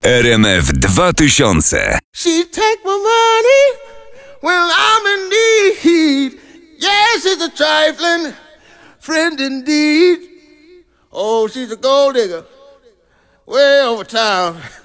RMF 2000. She take my money when I'm in need. Yes, it's a trifling friend indeed. Oh, she's a gold digger way over town.